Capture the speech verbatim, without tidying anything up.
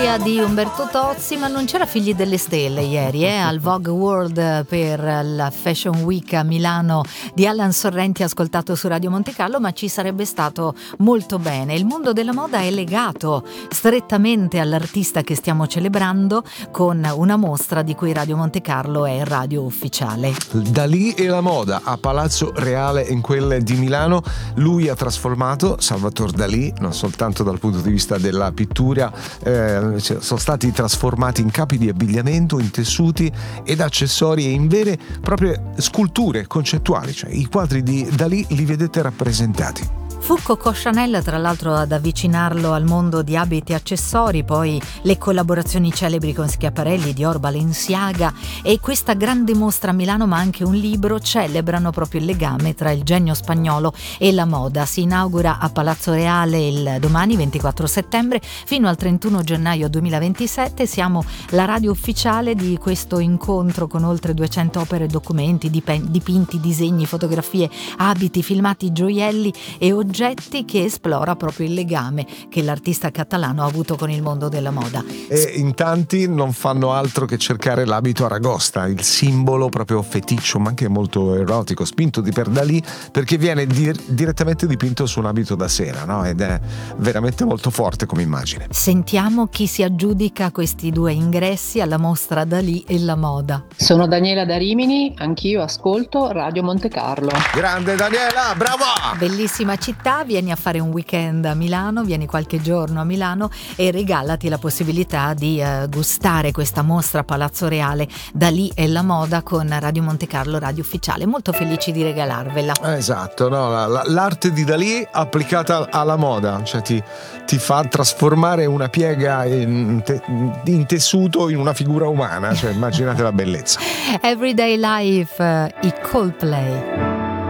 Di Umberto Tozzi, ma non c'era Figli delle Stelle ieri eh, al Vogue World per la Fashion Week a Milano di Alan Sorrenti, ascoltato su Radio Monte Carlo, ma ci sarebbe stato molto bene. Il mondo della moda è legato strettamente all'artista che stiamo celebrando con una mostra di cui Radio Monte Carlo è radio ufficiale. Dalì e la moda a Palazzo Reale in quelle di Milano. Lui ha trasformato Salvatore Dalì non soltanto dal punto di vista della pittura, eh, sono stati trasformati in capi di abbigliamento, in tessuti ed accessori e in vere proprie sculture concettuali, cioè i quadri di Dalì li vedete rappresentati. Fu Coco Chanel tra l'altro ad avvicinarlo al mondo di abiti e accessori, poi le collaborazioni celebri con Schiaparelli, Dior, Balenciaga e questa grande mostra a Milano, ma anche un libro, celebrano proprio il legame tra il genio spagnolo e la moda. Si inaugura a Palazzo Reale il domani ventiquattro settembre fino al trentuno gennaio duemilaventisette. Siamo la radio ufficiale di questo incontro con oltre duecento opere, documenti, dipinti, disegni, fotografie, abiti, filmati, gioielli e oggetti che esplora proprio il legame che l'artista catalano ha avuto con il mondo della moda. E in tanti non fanno altro che cercare l'abito aragosta, il simbolo proprio feticcio ma anche molto erotico, spinto di per Dalì, perché viene dir- direttamente dipinto su un abito da sera, no? Ed è veramente molto forte come immagine. Sentiamo chi si aggiudica questi due ingressi alla mostra Dalì e la moda. Sono Daniela da Rimini, anch'io ascolto Radio Monte Carlo. Grande Daniela, bravo! Bellissima città, vieni a fare un weekend a Milano, vieni qualche giorno a Milano e regalati la possibilità di uh, gustare questa mostra Palazzo Reale Dalì e la moda con Radio Monte Carlo, radio ufficiale. Molto felici di regalarvela. Esatto, no, la, la, l'arte di Dalì applicata alla moda, cioè ti, ti fa trasformare una piega in, te, in tessuto in una figura umana, cioè immaginate la bellezza. Everyday Life, uh, i Coldplay.